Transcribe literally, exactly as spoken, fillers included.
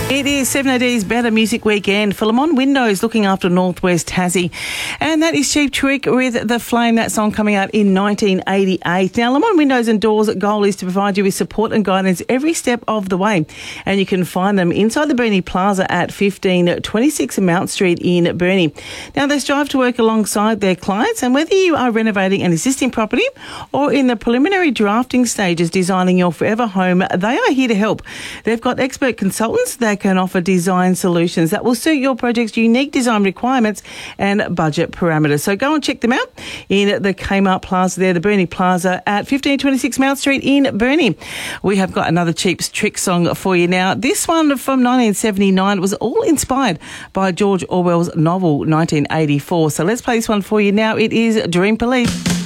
It is seven A D's Better Music Weekend for Lamont Windows, looking after Northwest Tassie. And that is Cheap Trick with The Flame, that song coming out in nineteen eighty-eight. Now, Lamont Windows and Doors' goal is to provide you with support and guidance every step of the way. And you can find them inside the Burnie Plaza at fifteen twenty-six Mount Street in Burnie. Now, they strive to work alongside their clients, and whether you are renovating an existing property or in the preliminary drafting stages designing your forever home, they are here to help. They've got expert consultants that can offer design solutions that will suit your project's unique design requirements and budget parameters. So go and check them out in the Kmart Plaza there, the Burnie Plaza at fifteen twenty-six Mount Street in Burnie. We have got another Cheap Trick song for you now. This one from nineteen seventy-nine was all inspired by George Orwell's novel nineteen eighty-four. So let's play this one for you now. It is Dream Police.